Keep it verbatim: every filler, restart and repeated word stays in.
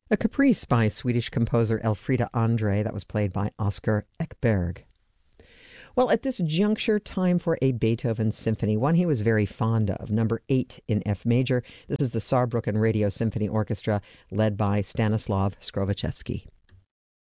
A caprice by Swedish composer Elfrida Andre that was played by Oscar Ekberg. Well, at this juncture, time for a Beethoven symphony, one he was very fond of, number eight in F major. This is the Saarbrücken Radio Symphony Orchestra, led by Stanislav Skrovichevsky.